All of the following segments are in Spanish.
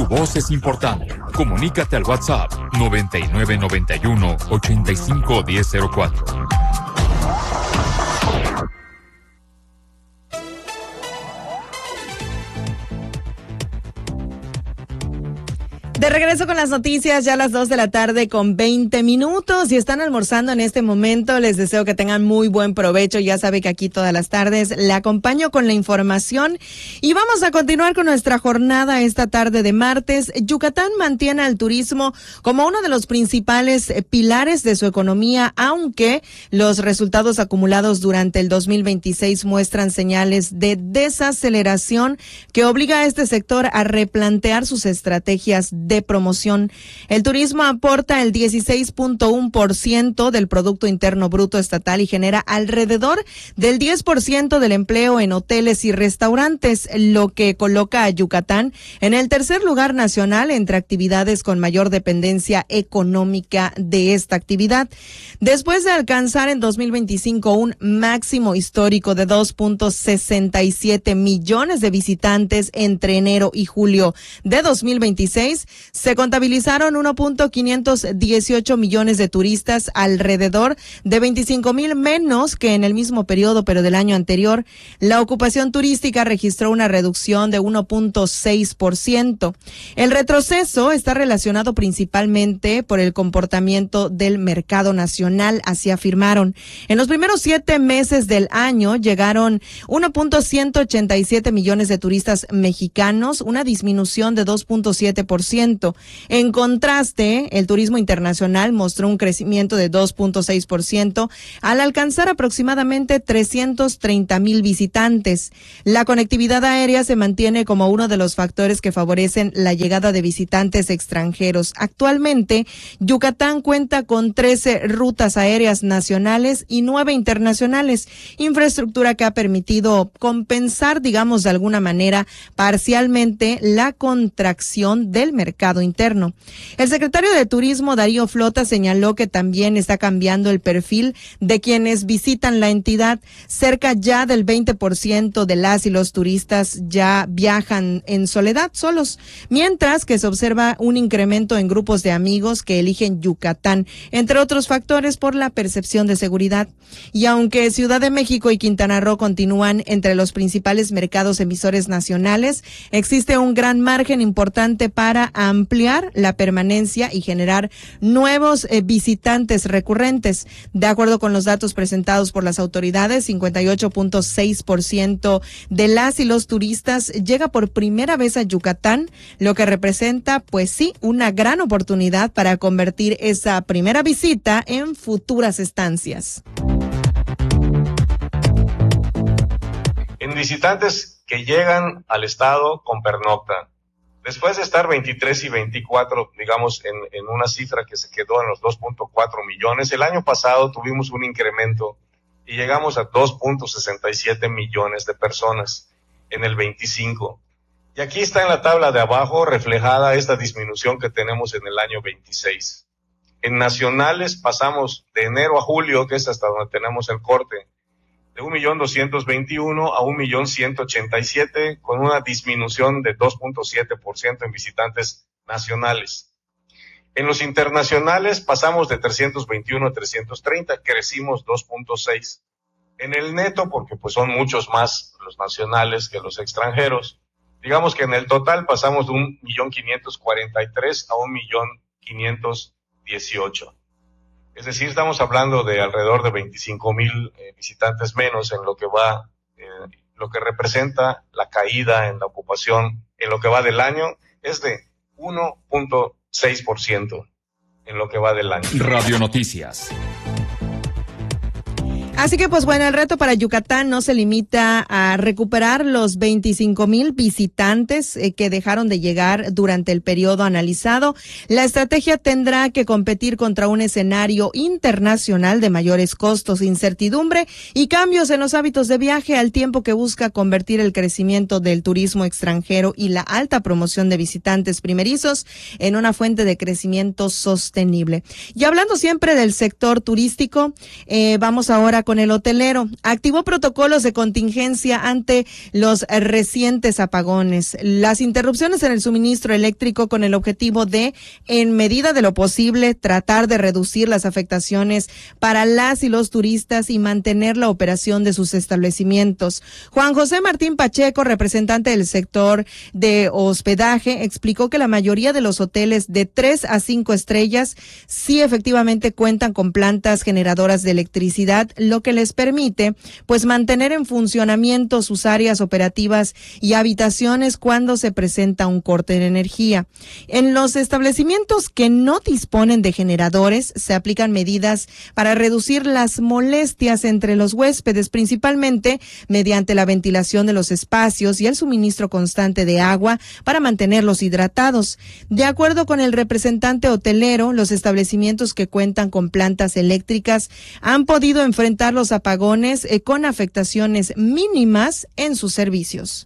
voz es importante. Comunícate al WhatsApp 9991-851004. De regreso con las noticias, ya a las 2 de la tarde con 20 minutos. Si están almorzando en este momento, les deseo que tengan muy buen provecho. Ya sabe que aquí todas las tardes le acompaño con la información. Y vamos a continuar con nuestra jornada esta tarde de martes. Yucatán mantiene al turismo como uno de los principales pilares de su economía, aunque los resultados acumulados durante el 2026 muestran señales de desaceleración que obliga a este sector a replantear sus estrategias de promoción. El turismo aporta el 16.1% del Producto Interno Bruto estatal y genera alrededor del 10% del empleo en hoteles y restaurantes, lo que coloca a Yucatán en el tercer lugar nacional entre actividades con mayor dependencia económica de esta actividad. Después de alcanzar en 2025 un máximo histórico de 2.67 millones de visitantes entre enero y julio de 2026, se contabilizaron 1.518 millones de turistas, alrededor de 25,000 menos que en el mismo periodo, pero del año anterior. La ocupación turística registró una reducción de 1.6%. El retroceso está relacionado principalmente por el comportamiento del mercado nacional, así afirmaron. En los primeros 7 meses del año llegaron 1.187 millones de turistas mexicanos, una disminución de 2.7%. En contraste, el turismo internacional mostró un crecimiento de 2.6% al alcanzar aproximadamente 330,000 visitantes. La conectividad aérea se mantiene como uno de los factores que favorecen la llegada de visitantes extranjeros. Actualmente, Yucatán cuenta con 13 rutas aéreas nacionales y 9 internacionales, infraestructura que ha permitido compensar, digamos de alguna manera, parcialmente la contracción del mercado interno. El secretario de Turismo, Darío Flota, señaló que también está cambiando el perfil de quienes visitan la entidad. Cerca ya del 20% de las y los turistas ya viajan en soledad, solos, mientras que se observa un incremento en grupos de amigos que eligen Yucatán, entre otros factores por la percepción de seguridad. Y aunque Ciudad de México y Quintana Roo continúan entre los principales mercados emisores nacionales, existe un gran margen importante para ampliar la permanencia y generar nuevos visitantes recurrentes. De acuerdo con los datos presentados por las autoridades, 58.6% de las y los turistas llega por primera vez a Yucatán, lo que representa, pues sí, una gran oportunidad para convertir esa primera visita en futuras estancias. En visitantes que llegan al estado con pernocta, después de estar 23 y 24, digamos, en una cifra que se quedó en los 2.4 millones, el año pasado tuvimos un incremento y llegamos a 2.67 millones de personas en el 25. Y aquí está en la tabla de abajo reflejada esta disminución que tenemos en el año 26. En nacionales pasamos de enero a julio, que es hasta donde tenemos el corte, de 1.221.000 a 1.187.000, con una disminución de 2.7% en visitantes nacionales. En los internacionales pasamos de 321 a 330, crecimos 2.6. En el neto, porque pues son muchos más los nacionales que los extranjeros, digamos que en el total pasamos de 1.543.000 a 1.518.000. Es decir, estamos hablando de alrededor de 25,000 visitantes menos en lo que va, lo que representa la caída en la ocupación en lo que va del año es de 1.6% en lo que va del año. Radio Noticias. Así que, pues bueno, el reto para Yucatán no se limita a recuperar los 25,000 visitantes que dejaron de llegar durante el periodo analizado. La estrategia tendrá que competir contra un escenario internacional de mayores costos, incertidumbre y cambios en los hábitos de viaje, al tiempo que busca convertir el crecimiento del turismo extranjero y la alta promoción de visitantes primerizos en una fuente de crecimiento sostenible. Y hablando siempre del sector turístico, vamos ahora con el hotelero. Activó protocolos de contingencia ante los recientes apagones. Las interrupciones en el suministro eléctrico con el objetivo de, en medida de lo posible, tratar de reducir las afectaciones para las y los turistas y mantener la operación de sus establecimientos. Juan José Martín Pacheco, representante del sector de hospedaje, explicó que la mayoría de los hoteles de 3 a 5 estrellas sí efectivamente cuentan con plantas generadoras de electricidad, lo que les permite pues mantener en funcionamiento sus áreas operativas y habitaciones cuando se presenta un corte de energía. En los establecimientos que no disponen de generadores se aplican medidas para reducir las molestias entre los huéspedes, principalmente mediante la ventilación de los espacios y el suministro constante de agua para mantenerlos hidratados. De acuerdo con el representante hotelero, los establecimientos que cuentan con plantas eléctricas han podido enfrentar los apagones con afectaciones mínimas en sus servicios.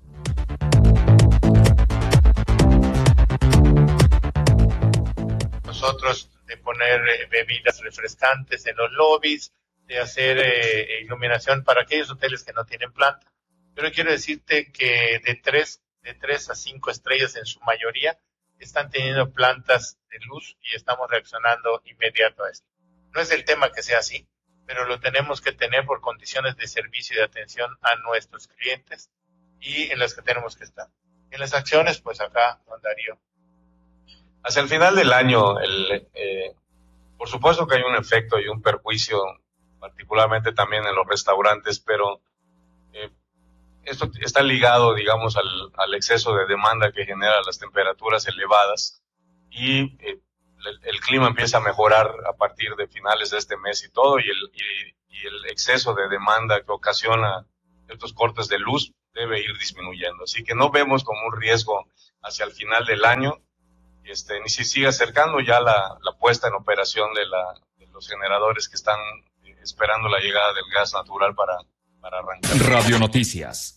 Nosotros de poner bebidas refrescantes en los lobbies, de hacer iluminación para aquellos hoteles que no tienen planta. Pero quiero decirte que de 3 a 5 estrellas en su mayoría están teniendo plantas de luz y estamos reaccionando inmediato a esto. No es el tema que sea así, pero lo tenemos que tener por condiciones de servicio y de atención a nuestros clientes y en las que tenemos que estar. En las acciones, pues acá, don Darío. Hacia el final del año, por supuesto que hay un efecto y un perjuicio, particularmente también en los restaurantes, pero esto está ligado, digamos, al exceso de demanda que genera las temperaturas elevadas y el clima empieza a mejorar a partir de finales de este mes y todo, y el exceso de demanda que ocasiona estos cortes de luz debe ir disminuyendo. Así que no vemos como un riesgo hacia el final del año, ni si sigue acercando ya la puesta en operación de los generadores que están esperando la llegada del gas natural para arrancar. Radio Noticias.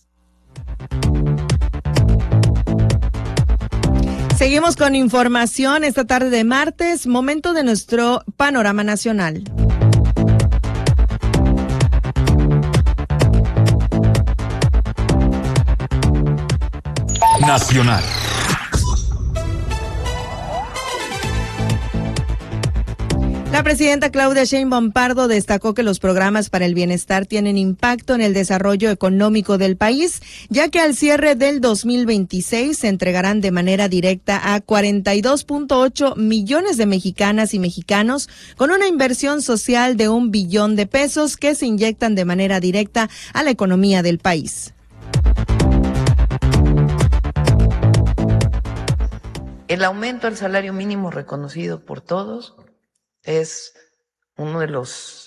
Seguimos con información esta tarde de martes, momento de nuestro panorama nacional. Nacional. La presidenta Claudia Sheinbaum Pardo destacó que los programas para el bienestar tienen impacto en el desarrollo económico del país, ya que al cierre del 2026 se entregarán de manera directa a 42.8 millones de mexicanas y mexicanos con una inversión social de $1 billón que se inyectan de manera directa a la economía del país. El aumento al salario mínimo reconocido por todos es uno de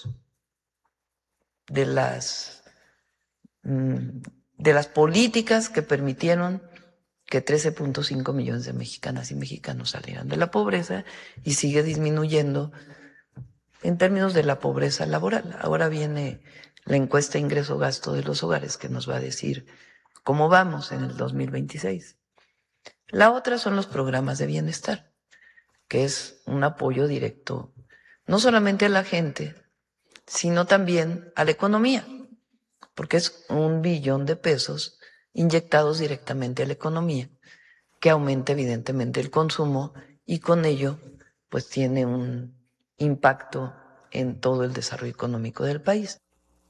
las políticas que permitieron que 13.5 millones de mexicanas y mexicanos salieran de la pobreza y sigue disminuyendo en términos de la pobreza laboral. Ahora viene la encuesta ingreso-gasto de los hogares que nos va a decir cómo vamos en el 2026. La otra son los programas de bienestar, que es un apoyo directo no solamente a la gente, sino también a la economía, porque es $1 billón inyectados directamente a la economía, que aumenta evidentemente el consumo y con ello pues tiene un impacto en todo el desarrollo económico del país.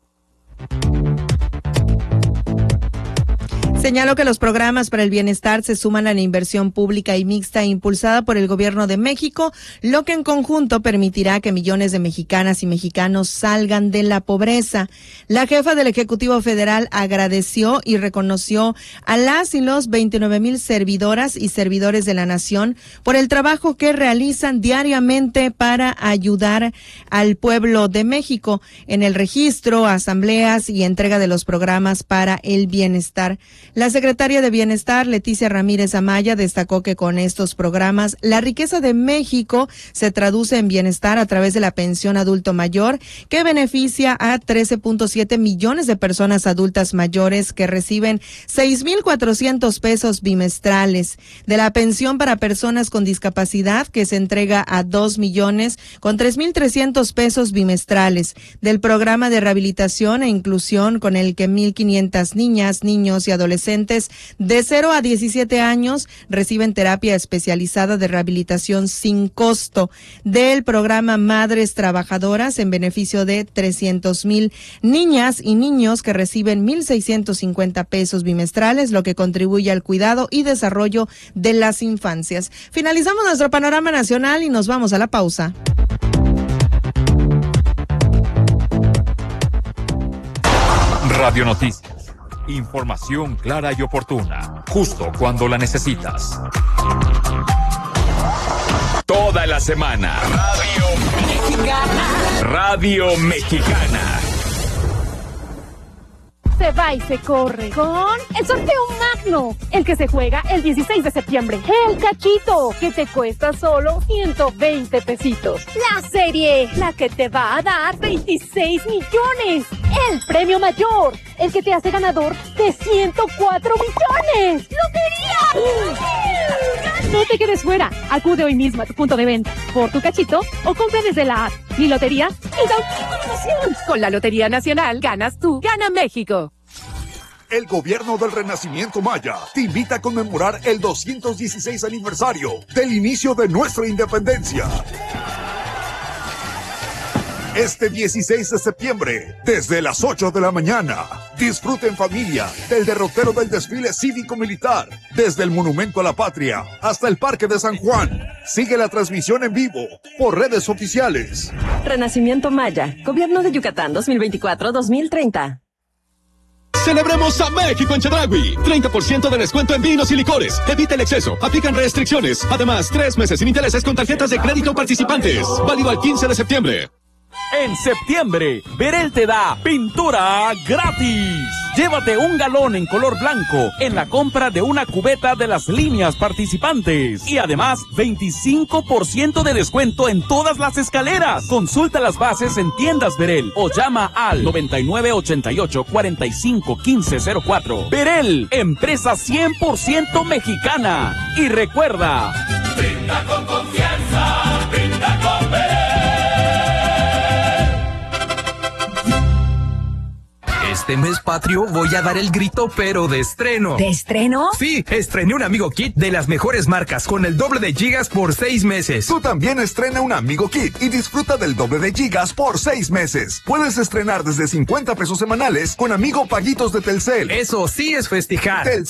Señaló que los programas para el bienestar se suman a la inversión pública y mixta impulsada por el Gobierno de México, lo que en conjunto permitirá que millones de mexicanas y mexicanos salgan de la pobreza. La jefa del Ejecutivo Federal agradeció y reconoció a las y los 29,000 servidoras y servidores de la nación por el trabajo que realizan diariamente para ayudar al pueblo de México en el registro, asambleas y entrega de los programas para el bienestar. La secretaria de Bienestar, Leticia Ramírez Amaya, destacó que con estos programas, la riqueza de México se traduce en bienestar a través de la pensión adulto mayor, que beneficia a 13.7 millones de personas adultas mayores que reciben 6,400 pesos bimestrales. De la pensión para personas con discapacidad, que se entrega a 2 millones con 3,300 pesos bimestrales. Del programa de rehabilitación e inclusión, con el que 1,500 niñas, niños y adolescentes de 0 a 17 años reciben terapia especializada de rehabilitación sin costo. Del programa Madres Trabajadoras, en beneficio de 300,000 niñas y niños que reciben 1,650 pesos bimestrales, lo que contribuye al cuidado y desarrollo de las infancias. Finalizamos nuestro panorama nacional y nos vamos a la pausa. Radio Noticias. Información clara y oportuna, justo cuando la necesitas. Toda la semana. Radio Mexicana. Se va y se corre con el sorteo magno, el que se juega el 16 de septiembre. El cachito, que te cuesta solo 120 pesitos. La serie, la que te va a dar 26 millones. El premio mayor, el que te hace ganador de 104 millones. ¡Lotería! No te quedes fuera. Acude hoy mismo a tu punto de venta por tu cachito o compra desde la app. Mi lotería es autoconsumación. Con la Lotería Nacional ganas tú, gana México. El gobierno del Renacimiento Maya te invita a conmemorar el 216 aniversario del inicio de nuestra independencia. Este 16 de septiembre, desde las 8 de la mañana, disfruta en familia del derrotero del desfile cívico-militar, desde el Monumento a la Patria hasta el Parque de San Juan. Sigue la transmisión en vivo por redes oficiales. Renacimiento Maya, Gobierno de Yucatán 2024-2030. Celebremos a México en Chedraui. 30% de descuento en vinos y licores. Evita el exceso. Aplican restricciones. Además, 3 meses sin intereses con tarjetas de crédito participantes. Válido al 15 de septiembre. En septiembre, Berel te da pintura gratis. Llévate un galón en color blanco en la compra de una cubeta de las líneas participantes. Y además, 25% de descuento en todas las escaleras. Consulta las bases en tiendas Berel o llama al 9988-451504. Berel, empresa 100% mexicana. Y recuerda, brinda con confianza, brinda con Berel. Este mes patrio voy a dar el grito, pero de estreno. ¿De estreno? Sí, estrené un Amigo Kit de las mejores marcas con el doble de gigas por 6 meses. Tú también estrena un Amigo Kit y disfruta del doble de gigas por 6 meses. Puedes estrenar desde 50 pesos semanales con Amigo Paguitos de Telcel. Eso sí es festejar.